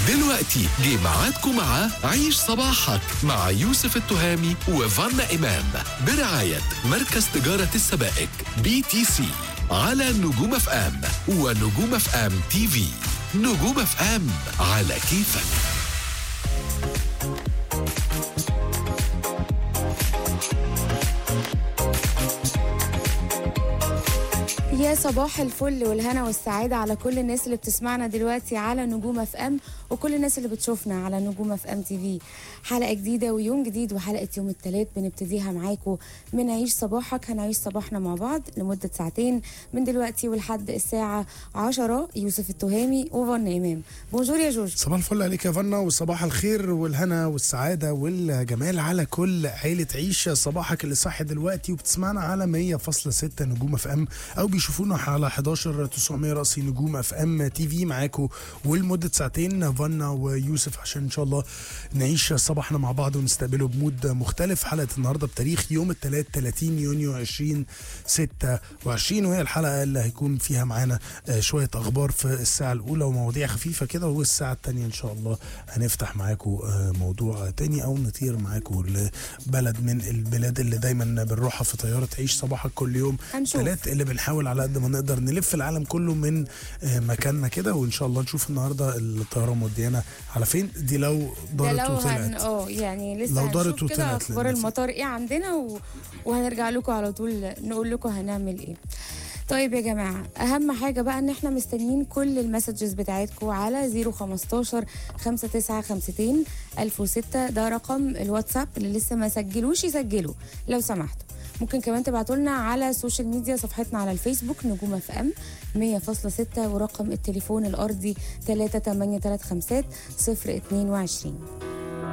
دلوقتي جه ميعادكم مع عيش صباحك مع يوسف التهامي وفانا إمام برعاية مركز تجارة السبائك BTC على نجوم اف ام ونجوم اف ام تي في. نجوم اف ام على كيفك. يا صباح الفل والهنا والسعادة على كل الناس اللي بتسمعنا دلوقتي على نجوم اف ام وكل الناس اللي بتشوفنا على نجوم اف ام تي في. حلقة جديدة ويوم جديد وحلقة يوم الثلاث بنبتديها معاكم من عيش صباحك. هنعيش صباحنا مع بعض لمدة ساعتين من دلوقتي ولحد الساعة 10. يوسف التهامي وفانا إمام. بونجور يا جوج. صباح الفل عليك يا فنا وصباح الخير والهنا والسعادة والجمال على كل عيلة عيش صباحك اللي صاحي دلوقتي وبتسمعنا على 100.6 نجوم اف ام او بيشوفونا على 11900 رأسي نجوم اف ام تي في معاكم ولمدة ساعتين فنا ويوسف عشان ان شاء الله نعيش صباحنا مع بعض ونستقبله بمود مختلف. حلقة النهارده بتاريخ يوم الثلاث 30 يونيو 2026 وهي الحلقة اللي هيكون فيها معانا شوية اخبار في الساعة الاولى ومواضيع خفيفة كده، والساعة الثانية ان شاء الله هنفتح معاكم موضوع تاني او نطير معاكم لبلد من البلاد اللي دايما بنروحها في طيارة عيش صباحك كل يوم ثلاث، اللي بنحاول على قد ما نقدر نلف العالم كله من مكاننا كده، وان شاء الله نشوف النهارده الطياره موديانا على فين. دي لو دارت وطلعت يعني لسه لو دارت وطلعت اخبار المطار ايه عندنا وهنرجع لكم على طول نقول لكم هنعمل ايه. طيب يا جماعه، اهم حاجه بقى ان احنا مستنيين كل المسجز بتاعتكم على 015 5952 1006. ده رقم الواتساب اللي لسه ما سجلوش يسجلوا لو سمحتوا. ممكن كمان تبعتوا لنا على السوشيال ميديا، صفحتنا على الفيسبوك نجوم اف ام 100.6 ورقم التليفون الارضي 3835 022.